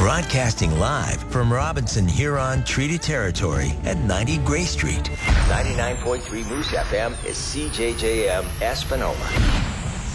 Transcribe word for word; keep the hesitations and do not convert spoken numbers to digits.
Broadcasting live from Robinson Huron Treaty Territory at ninety Gray Street. ninety-nine point three Moose F M is C J J M Espanola.